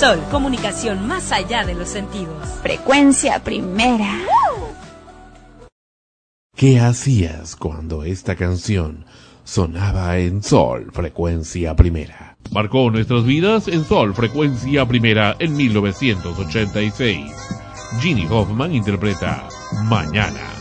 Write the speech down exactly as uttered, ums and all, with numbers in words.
Sol, comunicación más allá de los sentidos. Frecuencia Primera. ¿Qué hacías cuando esta canción sonaba en Sol, Frecuencia Primera? Marcó nuestras vidas en Sol, Frecuencia Primera en mil novecientos ochenta y seis. Ginny Hoffman interpreta Mañana.